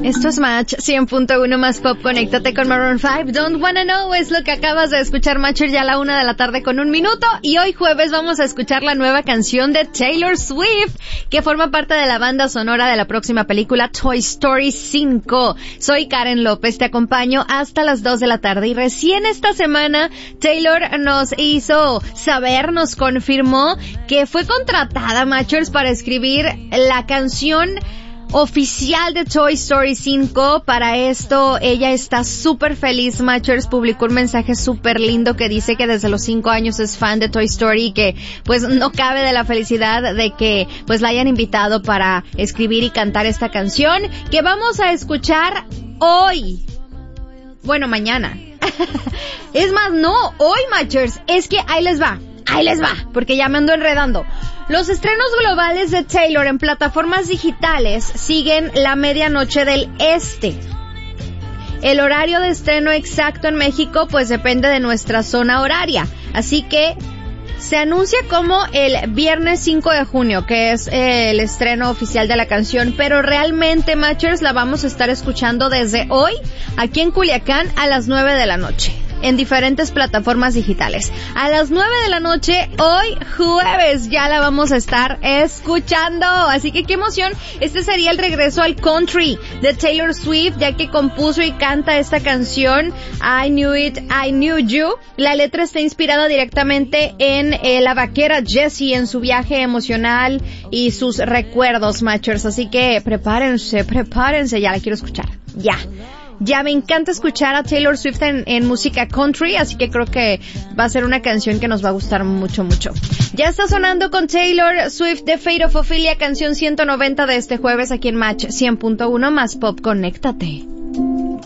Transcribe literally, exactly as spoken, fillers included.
Esto es Match cien punto uno más Pop. Conéctate con Maroon cinco. Don't Wanna Know es lo que acabas de escuchar, Matcher, ya a la una de la tarde con un minuto. Y hoy jueves vamos a escuchar la nueva canción de Taylor Swift, que forma parte de la banda sonora de la próxima película Toy Story cinco. Soy Karen López, te acompaño hasta las dos de la tarde. Y recién esta semana Taylor nos hizo saber, nos confirmó que fue contratada, Matchers, para escribir la canción oficial de Toy Story cinco. Para esto ella está súper feliz, Matchers. Publicó un mensaje súper lindo que dice que desde los cinco años es fan de Toy Story y que pues no cabe de la felicidad de que pues la hayan invitado para escribir y cantar esta canción que vamos a escuchar hoy. Bueno, mañana. Es más, no, hoy, Matchers. Es que ahí les va. Ahí les va, porque ya me ando enredando. Los estrenos globales de Taylor en plataformas digitales siguen la medianoche del este. El horario de estreno exacto en México pues depende de nuestra zona horaria. Así que se anuncia como el viernes cinco de junio, que es eh, el estreno oficial de la canción, pero realmente, Matchers, la vamos a estar escuchando desde hoy, aquí en Culiacán, a las nueve de la noche. En diferentes plataformas digitales. A las nueve de la noche, hoy jueves, ya la vamos a estar escuchando. Así que qué emoción. Este sería el regreso al country de Taylor Swift, ya que compuso y canta esta canción, I Knew It, I Knew You. La letra está inspirada directamente en eh, la vaquera Jessie, en su viaje emocional y sus recuerdos, Matchers. Así que prepárense, prepárense, ya la quiero escuchar. Ya. Ya me encanta escuchar a Taylor Swift en, en música country, así que creo que va a ser una canción que nos va a gustar mucho, mucho. Ya está sonando con Taylor Swift The Fate of Ophelia, canción ciento noventa de este jueves aquí en Match cien punto uno más Pop. Conéctate.